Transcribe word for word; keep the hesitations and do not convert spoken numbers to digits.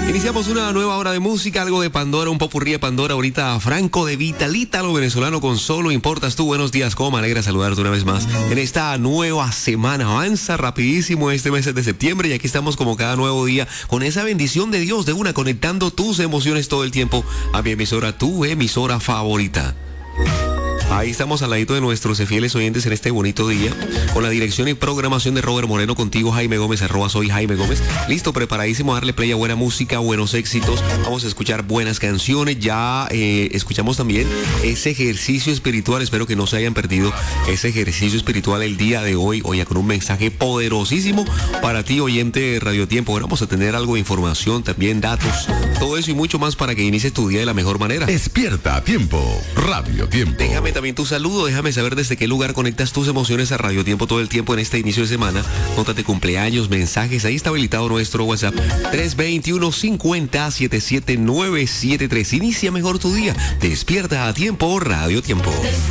Iniciamos una nueva hora de música, algo de Pandora, un popurrí de Pandora. Ahorita Franco De Vita, lo venezolano con Solo Importas Tú. Buenos días, cómo me alegra saludarte una vez más en esta nueva semana. Avanza rapidísimo este mes de septiembre y aquí estamos como cada nuevo día con esa bendición de Dios de una, conectando tus emociones todo el tiempo a mi emisora, tu emisora favorita. Ahí estamos al ladito de nuestros fieles oyentes en este bonito día, con la dirección y programación de Robert Moreno, contigo Jaime Gómez, arroba soy Jaime Gómez. Listo, preparadísimo a darle play a buena música, buenos éxitos. Vamos a escuchar buenas canciones. Ya eh, escuchamos también ese ejercicio espiritual. Espero que no se hayan perdido ese ejercicio espiritual el día de hoy. Hoy con un mensaje poderosísimo para ti, oyente de Radio Tiempo. Bueno, vamos a tener algo de información, también datos, todo eso y mucho más para que inicies tu día de la mejor manera. Despierta a tiempo, Radio Tiempo. Déjame también tu saludo, déjame saber desde qué lugar conectas tus emociones a Radio Tiempo todo el tiempo en este inicio de semana. Nótate cumpleaños, mensajes, ahí está habilitado nuestro WhatsApp tres dos uno, cinco cero, siete siete nueve siete tres. Inicia mejor tu día, despierta a tiempo, Radio Tiempo.